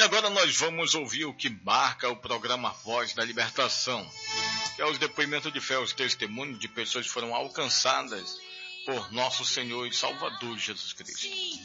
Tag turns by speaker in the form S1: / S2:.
S1: E agora nós vamos ouvir o que marca o programa Voz da Libertação, que é os depoimentos de fé, os testemunhos de pessoas que foram alcançadas por nosso Senhor e Salvador Jesus Cristo.